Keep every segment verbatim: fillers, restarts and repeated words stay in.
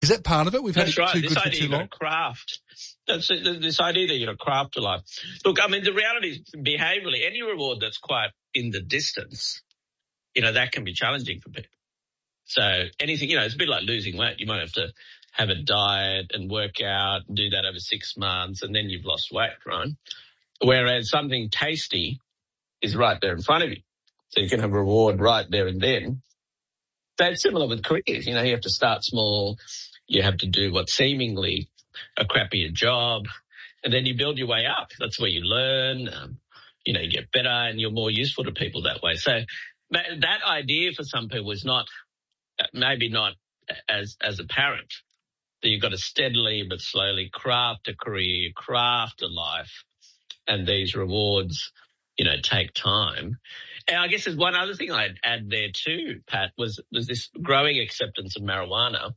Is that part of it? We've had That's it right. too This good for idea too you've got long. to craft. That's it, this idea that you've got to craft a life. Look, I mean, the reality is behaviourally, any reward that's quite in the distance, you know, that can be challenging for people. So anything, you know, it's a bit like losing weight. You might have to have a diet and work out and do that over six months and then you've lost weight, right? Whereas something tasty is right there in front of you. So you can have a reward right there and then. That's similar with careers. You know, you have to start small. You have to do what's seemingly a crappier job, and then you build your way up. That's where you learn. Um, you know, you get better and you're more useful to people that way. So that idea for some people is not, maybe not as, as apparent, that you've got to steadily but slowly craft a career, craft a life, and these rewards, you know, take time. And I guess there's one other thing I'd add there too, Pat, was, was this growing acceptance of marijuana.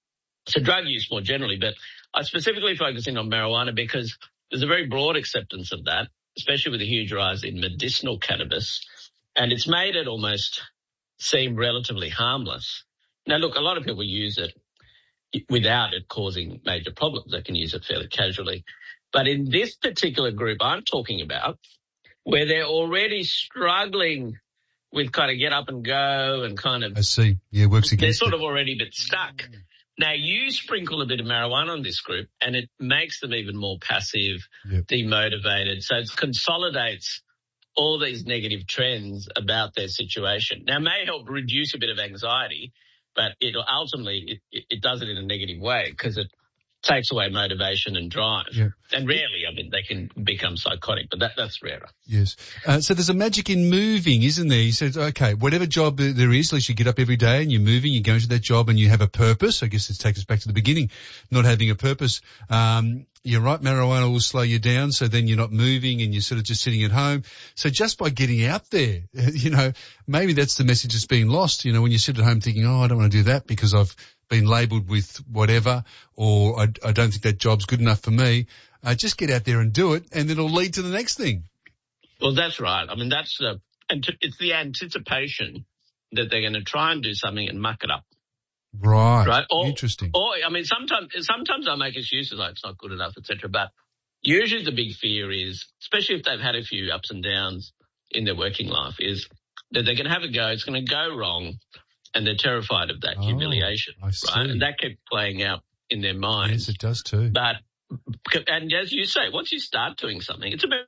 So drug use more generally, but I specifically focusing on marijuana because there's a very broad acceptance of that, especially with a huge rise in medicinal cannabis. And it's made it almost seem relatively harmless. Now, look, a lot of people use it without it causing major problems. They can use it fairly casually. But in this particular group I'm talking about, where they're already struggling with kind of get up and go and kind of... I see. Yeah, works against They're sort it. of already a bit stuck. Mm. Now, you sprinkle a bit of marijuana on this group and it makes them even more passive, yep. demotivated. So it consolidates all these negative trends about their situation. Now, it may help reduce a bit of anxiety, but it'll ultimately, it, it does it in a negative way because it takes away motivation and drive. Yeah. And rarely, I mean, they can become psychotic, but that, that's rarer. Yes. Uh, so there's a magic in moving, isn't there? He says, okay, whatever job there is, at least you get up every day and you're moving, you're going to that job and you have a purpose. I guess this takes us back to the beginning, not having a purpose. Um, you're right, marijuana will slow you down, so then you're not moving and you're sort of just sitting at home. So just by getting out there, you know, maybe that's the message that's being lost, you know, when you sit at home thinking, oh, I don't want to do that because I've been labelled with whatever, or I, I don't think that job's good enough for me. Uh, just get out there and do it, and it'll lead to the next thing. Well, that's right. I mean, that's the, it's the anticipation that they're going to try and do something and muck it up. Right. Right. Or, Interesting. Or, I mean, sometimes, sometimes I make excuses like it's not good enough, et cetera. But usually the big fear is, especially if they've had a few ups and downs in their working life, is that they're going to have a go. It's going to go wrong. And they're terrified of that oh, humiliation, right? And that kept playing out in their minds. Yes, it does too. But, and as you say, once you start doing something, it's about,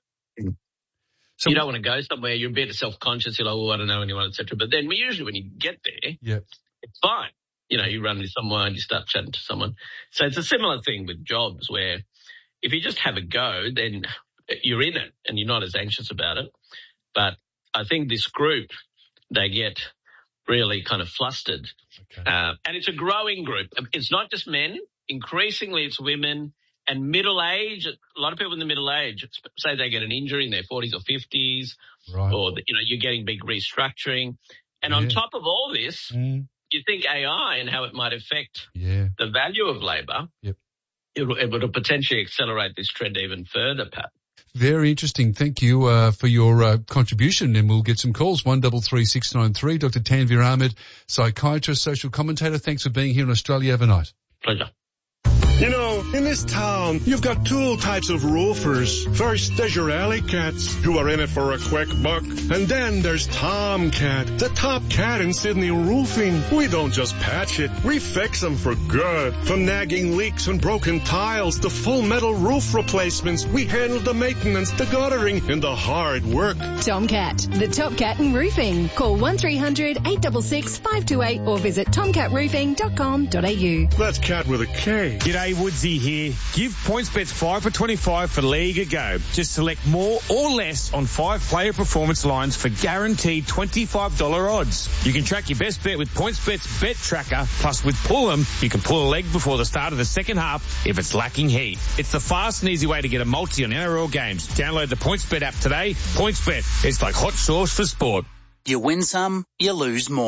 so you don't want to go somewhere, you're a bit self-conscious, you're like, oh, I don't know anyone, et cetera. But then usually when you get there, yep. it's fine. You know, you run into someone, you start chatting to someone. So it's a similar thing with jobs where if you just have a go, then you're in it and you're not as anxious about it. But I think this group, they get really kind of flustered. Okay. Uh, and it's a growing group. It's not just men. Increasingly, it's women and middle age. A lot of people in the middle age, say they get an injury in their forties or fifties, right. or, you know, you're getting big restructuring. And yeah. on top of all this, mm. you think A I and how it might affect yeah. the value of labour. Yep. It will, it will potentially accelerate this trend even further, Pat. Very interesting. Thank you uh, for your uh, contribution, and we'll get some calls. One double three six nine three. Doctor Tanvir Ahmed, psychiatrist, social commentator. Thanks for being here in Australia overnight. Pleasure. You know, in this town, you've got two types of roofers. First, there's your alley cats, who are in it for a quick buck. And then there's Tomcat, the top cat in Sydney roofing. We don't just patch it, we fix them for good. From nagging leaks and broken tiles to full metal roof replacements, we handle the maintenance, the guttering, and the hard work. Tomcat, the top cat in roofing. Call one three hundred eight six six five two eight or visit tomcat roofing dot com dot a u. That's cat with a K. G'day, Woodsy here. Give PointsBets five for twenty-five for League a go. Just select more or less on five player performance lines for guaranteed twenty-five dollars odds. You can track your best bet with PointsBet's Bet Tracker. Plus, with Pull'em, you can pull a leg before the start of the second half if it's lacking heat. It's the fast and easy way to get a multi on N R L games. Download the PointsBet app today. PointsBet, it's like hot sauce for sport. You win some, you lose more.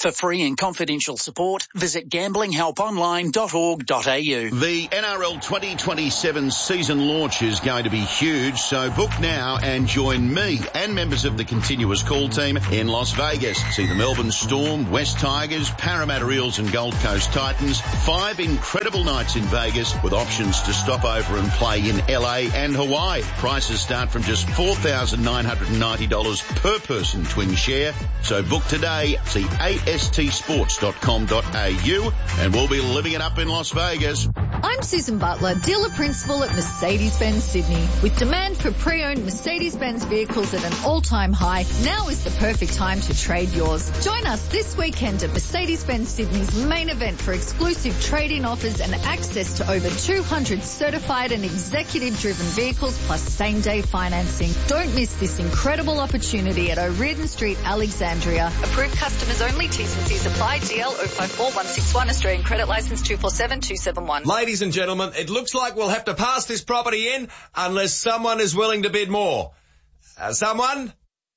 For free and confidential support, visit gambling help online dot org dot a u. The N R L twenty twenty-seven season launch is going to be huge, so book now and join me and members of the Continuous Call team in Las Vegas. See the Melbourne Storm, West Tigers, Parramatta Eels and Gold Coast Titans. Five incredible nights in Vegas with options to stop over and play in L A and Hawaii. Prices start from just four thousand nine hundred ninety dollars per person twin share. So book today. See A S T sports dot com dot a u and we'll be living it up in Las Vegas. I'm Susan Butler, dealer principal at Mercedes-Benz Sydney. With demand for pre-owned Mercedes-Benz vehicles at an all-time high, now is the perfect time to trade yours. Join us this weekend at Mercedes-Benz Sydney's main event for exclusive trade-in offers and access to over two hundred certified and executive-driven vehicles plus same-day financing. Don't miss this incredible opportunity at O'Riordan Street, Alexandria. Approved customers only. T's and C's apply. D L zero five four one six one. Australian credit licence two four seven two seven one. Ladies and gentlemen, it looks like we'll have to pass this property in unless someone is willing to bid more. Uh, someone?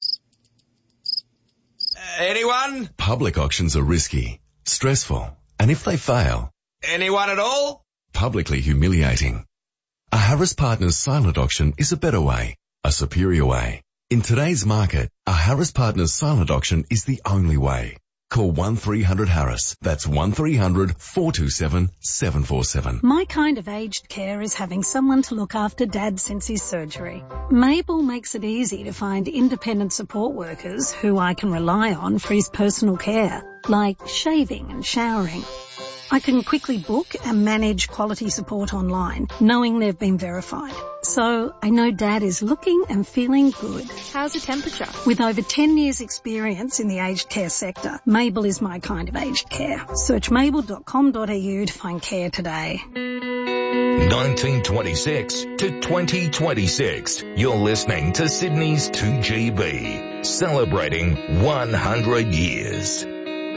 Uh, anyone? Public auctions are risky, stressful, and if they fail... Anyone at all? Publicly humiliating. A Harris Partners silent auction is a better way, a superior way. In today's market, a Harris Partners silent auction is the only way. Call one three hundred Harris. That's one three hundred four two seven seven four seven. My kind of aged care is having someone to look after Dad since his surgery. Mabel makes it easy to find independent support workers who I can rely on for his personal care, like shaving and showering. I can quickly book and manage quality support online, knowing they've been verified. So I know Dad is looking and feeling good. How's the temperature? With over ten years experience in the aged care sector, Mabel is my kind of aged care. Search mabel dot com dot a u to find care today. nineteen twenty-six to twenty twenty-six. You're listening to Sydney's two G B, celebrating one hundred years.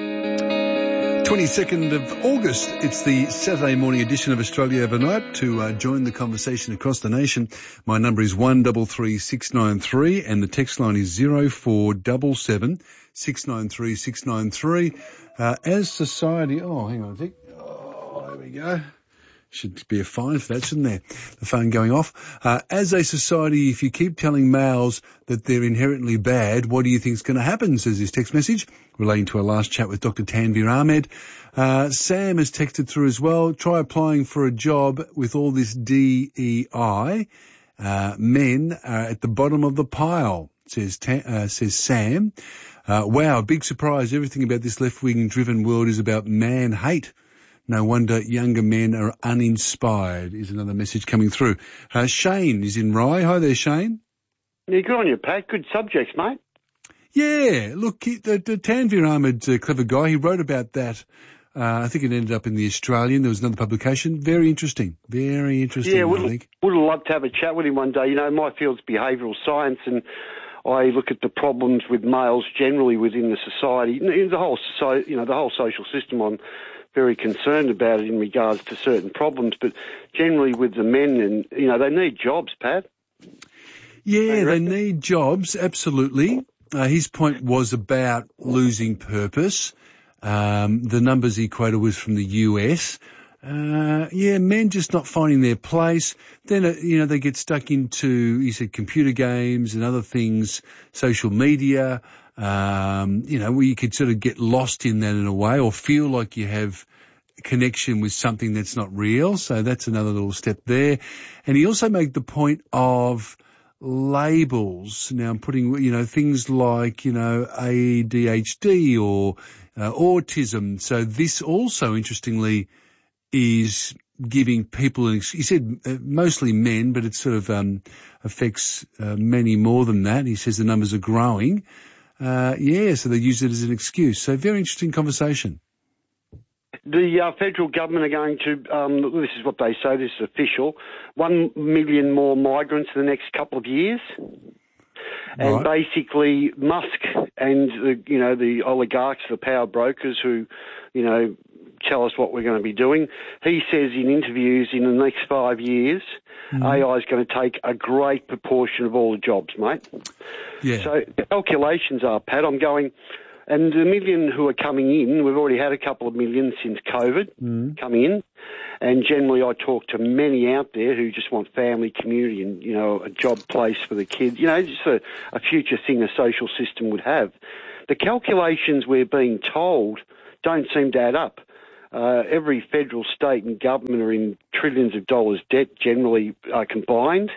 twenty-second of August, it's the Saturday morning edition of Australia Overnight. To uh, join the conversation across the nation, my number is one three three six nine three and the text line is zero four seven seven six nine three six nine three. Uh, as society, oh, hang on a sec. Oh, there we go. Should be a fine for that, shouldn't there? The phone going off. Uh, as a society, if you keep telling males that they're inherently bad, what do you think is going to happen, says his text message, relating to our last chat with Doctor Tanvir Ahmed. Uh, Sam has texted through as well. Try applying for a job with all this D E I. Uh, men are at the bottom of the pile, says, Ta- uh, says Sam. Uh, wow, big surprise. Everything about this left-wing driven world is about man hate. No wonder younger men are uninspired, is another message coming through. Uh, Shane is in Rye. Hi there, Shane. Yeah, good on you, Pat. Good subjects, mate. Yeah, look, he, the, the Tanvir Ahmed's a clever guy. He wrote about that. Uh, I think it ended up in The Australian. There was another publication. Very interesting. Very interesting, yeah, I think. Would have loved to have a chat with him one day. You know, my field's behavioural science, and I look at the problems with males generally within the society, the whole, so, you know, the whole social system. I'm very concerned about it in regards to certain problems, but generally with the men, and you know, they need jobs, Pat. Yeah, they need jobs, absolutely. Uh, his point was about losing purpose. Um, the numbers he quoted was from the U S. Uh, yeah, men just not finding their place. Then, uh, you know, they get stuck into, he said, computer games and other things, social media, um, you know, where you could sort of get lost in that in a way, or feel like you have connection with something that's not real. So that's another little step there. And he also made the point of labels. Now I'm putting, you know, things like, you know, A D H D or uh, autism. So this also, interestingly, is giving people, an, he said uh, mostly men, but it sort of um, affects uh, many more than that. He says the numbers are growing. Uh, yeah, so they use it as an excuse. So very interesting conversation. The uh, federal government are going to, um, this is what they say, this is official, one million more migrants in the next couple of years. And right. Basically Musk and, the, you know, the oligarchs, the power brokers who, you know, tell us what we're going to be doing. He says in interviews in the next five years, mm-hmm. A I is going to take a great proportion of all the jobs, mate. Yeah. So the calculations are, Pat, I'm going, And the million who are coming in, we've already had a couple of million since COVID mm. coming in. And generally I talk to many out there who just want family, community and, you know, a job place for the kids. You know, just a, a future thing a social system would have. The calculations we're being told don't seem to add up. Uh, every federal, state and government are in trillions of dollars debt generally uh, combined.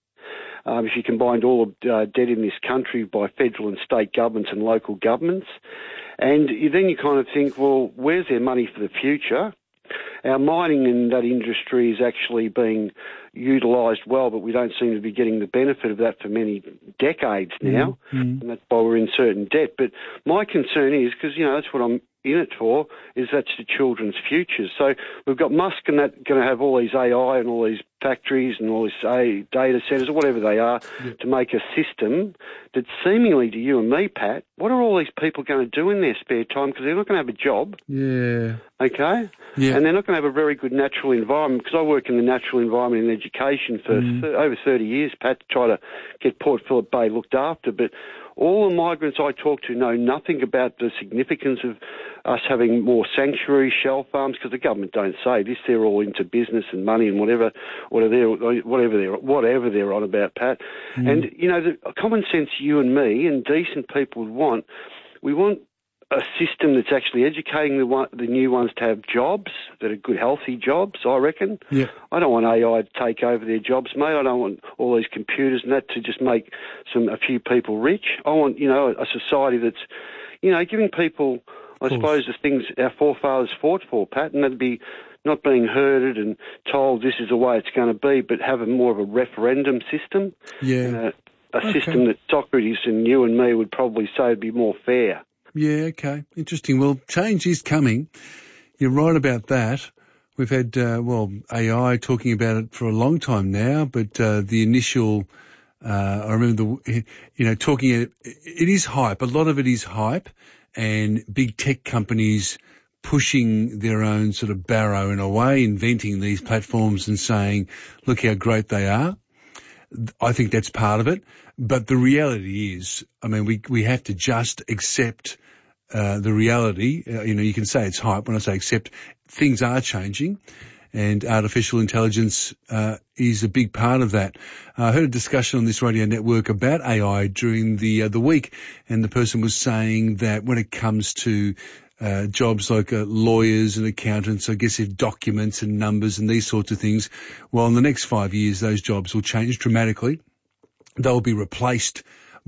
Um, if you combined all of uh, debt in this country by federal and state governments and local governments. And you, then you kind of think, well, where's their money for the future? Our mining in that industry is actually being utilised well, but we don't seem to be getting the benefit of that for many decades now, mm-hmm. and that's why we're in certain debt. But my concern is, because, you know, that's what I'm in it for, is that's the children's futures. So we've got Musk and that going to have all these A I and all these factories and all these uh, data centres or whatever they are yep. to make a system that seemingly to you and me, Pat, what are all these people going to do in their spare time? Because they're not going to have a job. Yeah. Okay? Yeah. And they're not going to have a very good natural environment, because I work in the natural environment and education for mm. th- over thirty years, Pat, to try to get Port Phillip Bay looked after. But all the migrants I talk to know nothing about the significance of us having more sanctuary shell farms, because the government don't say this. They're all into business and money and whatever, whatever they're, whatever they're, whatever they're on about, Pat. Mm. And, you know, the common sense you and me and decent people would want, we want a system that's actually educating the one, the new ones to have jobs that are good, healthy jobs, I reckon. Yeah. I don't want A I to take over their jobs, mate. I don't want all these computers and that to just make some a few people rich. I want, you know, a society that's, you know, giving people, I suppose, the things our forefathers fought for, Pat, and that'd be not being herded and told this is the way it's going to be, but have a more of a referendum system. Yeah. And a, a Okay. system that Socrates and you and me would probably say would be more fair. Yeah, okay. Interesting. Well, change is coming. You're right about that. We've had, uh, well, A I talking about it for a long time now, but uh, the initial, uh, I remember, the, you know, talking, it, it is hype. A lot of it is hype, and big tech companies pushing their own sort of barrow in a way, inventing these platforms and saying, look how great they are. I think that's part of it. But the reality is, I mean, we we have to just accept uh, the reality. Uh, you know, you can say it's hype. When I say accept, things are changing, and artificial intelligence uh, is a big part of that. Uh, I heard a discussion on this radio network about A I during the uh, the week, and the person was saying that when it comes to Uh, jobs like uh, lawyers and accountants, I guess, if documents and numbers and these sorts of things, well, in the next five years, those jobs will change dramatically. They'll be replaced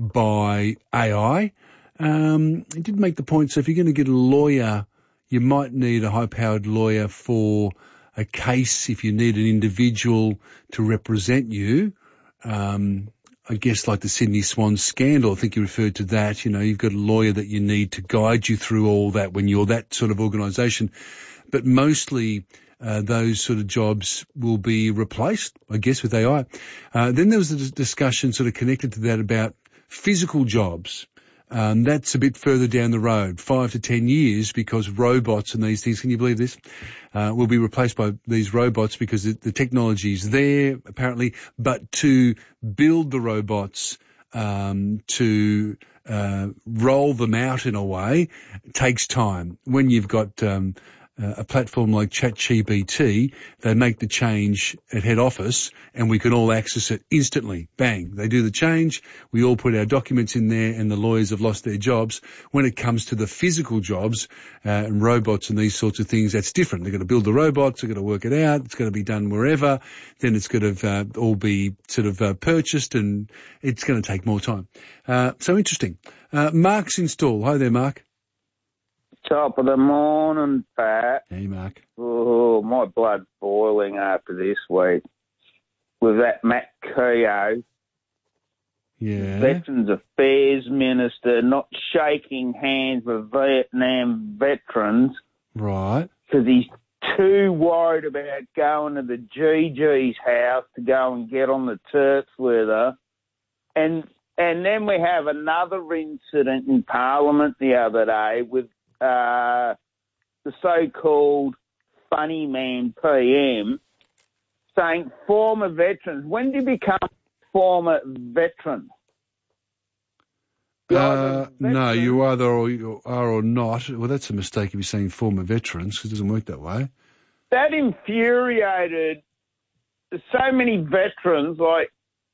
by A I. Um, it did make the point, so if you're going to get a lawyer, you might need a high-powered lawyer for a case if you need an individual to represent you. Um, I guess like the Sydney Swans scandal, I think you referred to that. You know, you've got a lawyer that you need to guide you through all that when you're that sort of organisation. But mostly uh, those sort of jobs will be replaced, I guess, with A I. Uh, then there was a discussion sort of connected to that about physical jobs. Um, that's a bit further down the road, five to ten years, because robots and these things, can you believe this, uh, will be replaced by these robots because the, the technology is there, apparently, but to build the robots, um, to uh, roll them out in a way, takes time. When you've got um, uh, a platform like ChatGPT, they make the change at head office and we can all access it instantly. Bang. They do the change. We all put our documents in there and the lawyers have lost their jobs. When it comes to the physical jobs, uh, and robots and these sorts of things, that's different. They've got to build the robots. They've got to work it out. It's got to be done wherever. Then it's going to uh, all be sort of uh, purchased and it's going to take more time. Uh, so interesting. Uh, Mark's in Stall. Hi there, Mark. Top of the morning, Pat. Hey, Mark. Oh, my blood's boiling after this week. With that Matt Keogh, yeah. Veterans Affairs Minister, not shaking hands with Vietnam veterans. Right. Because he's too worried about going to the G G's house to go and get on the turf with her. And, and then we have another incident in Parliament the other day with Uh, the so-called funny man P M saying former veterans. When do you become former veteran? Uh, no, you either or you are or not. Well, that's a mistake if you're saying former veterans, because it doesn't work that way. That infuriated so many veterans. Like,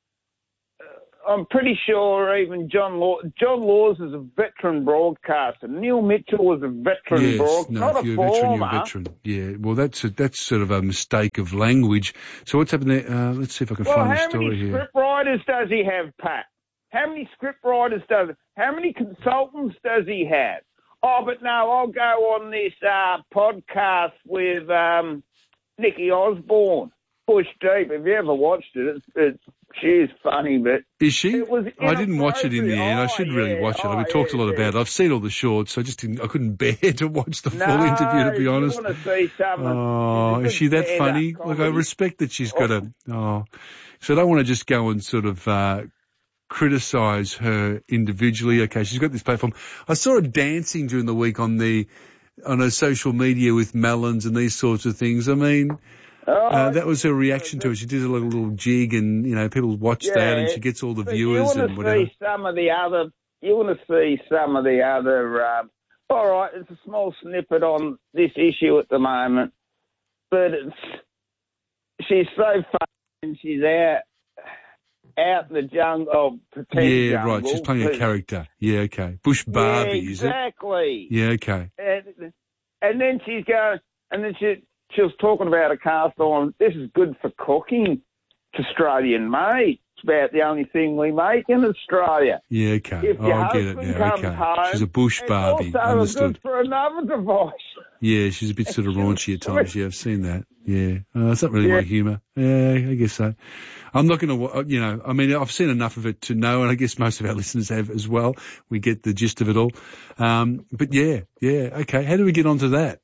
uh, I'm pretty sure even John Law, John Laws is a veteran broadcaster. Neil Mitchell was a veteran yes, broadcaster, no, not if a you're former. a veteran, you're a veteran. Yeah, well, that's a, that's sort of a mistake of language. So what's happened there? Uh, let's see if I can well, find the how story many here. script writers does he have, Pat? How many script writers does he? How many consultants does he have? Oh, but no, I'll go on this uh, podcast with um, Nikki Osborne, Bush Deep. Have you ever watched it? It's, it's she is funny, but is she? It was I didn't watch it in the end. oh, I should yeah, really watch it. oh, We talked yeah, a lot yeah. about it. I've seen all the shorts, so I just didn't. I couldn't bear to watch the no, full interview. To be honest. You want to see some of, oh, is she that funny? Look, I respect that she's got a. Oh, so I don't want to just go and sort of. Uh, criticise her individually. Okay, she's got this platform. I saw her dancing during the week on the on her social media with melons and these sorts of things. I mean, oh, uh, that was her reaction to it. She did a little, little jig, and you know, people watch yeah, that, and she gets all the but viewers you and whatever. You want to see some of the other. You want to see some of the other. Um, all right, it's a small snippet on this issue at the moment, but it's she's so fun and she's out. Out in the jungle, oh, pretend yeah, jungle. right. She's playing a character. Yeah, okay. Bush Barbie, yeah, is it? Exactly. Yeah, okay. And, and then she's going, and then she she was talking about a cast iron. This is good for cooking. It's Australian made. It's about the only thing we make in Australia. Yeah, okay. If oh, your I get it husband now. comes Okay. home, She's a Bush Barbie. It's also Understood. good for another device. Yeah, she's a bit sort of raunchy at times. Yeah, I've seen that. Yeah. Uh, it's not really yeah. my humour. Yeah, I guess so. I'm not going to, you know, I mean, I've seen enough of it to know, and I guess most of our listeners have as well. We get the gist of it all. Um, but yeah, yeah, okay. How do we get onto that?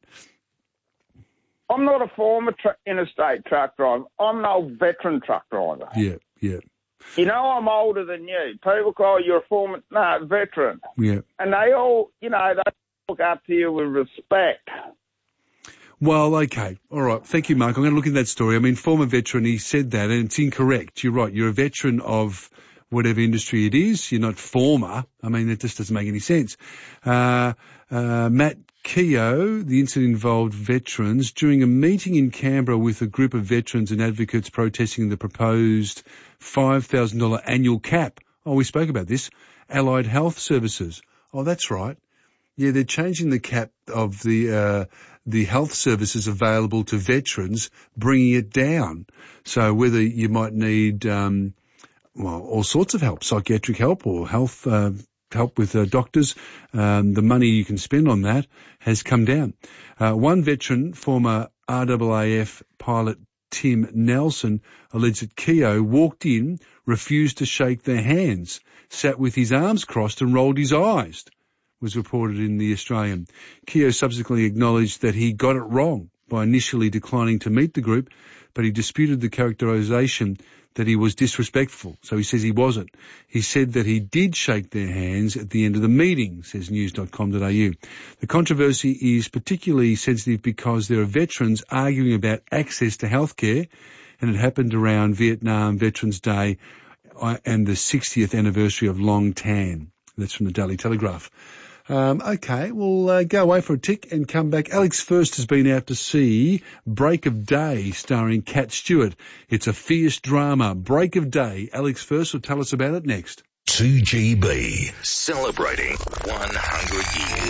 I'm not a former tr- interstate truck driver. I'm an old veteran truck driver. Yeah, yeah. You know, I'm older than you. People call you a former, no, veteran. Yeah. And they all, you know, they look up to you with respect. Well, okay. All right. Thank you, Mark. I'm going to look at that story. I mean, former veteran, he said that, and it's incorrect. You're right. You're a veteran of whatever industry it is. You're not former. I mean, it just doesn't make any sense. Uh, uh, Matt Keogh, the incident involved veterans during a meeting in Canberra with a group of veterans and advocates protesting the proposed five thousand dollars annual cap. Oh, we spoke about this. Allied Health Services. Oh, that's right. Yeah, they're changing the cap of the uh, the health services available to veterans, bringing it down. So whether you might need, um, well, all sorts of help, psychiatric help or health uh, help with uh, doctors, um, the money you can spend on that has come down. Uh, one veteran, former R A A F pilot Tim Nelson, alleged that Keogh walked in, refused to shake their hands, sat with his arms crossed and rolled his eyes, was reported in the Australian. Keogh subsequently acknowledged that he got it wrong by initially declining to meet the group, but he disputed the characterisation that he was disrespectful. So he says he wasn't. He said that he did shake their hands at the end of the meeting, says news dot com dot a u. The controversy is particularly sensitive because there are veterans arguing about access to healthcare, and it happened around Vietnam Veterans Day and the sixtieth anniversary of Long Tan. That's from the Daily Telegraph. Um, okay, we'll uh, go away for a tick and come back. Alex First has been out to see Break of Day starring Cat Stewart. It's a fierce drama. Break of Day. Alex First will tell us about it next. two G B, celebrating one hundred years.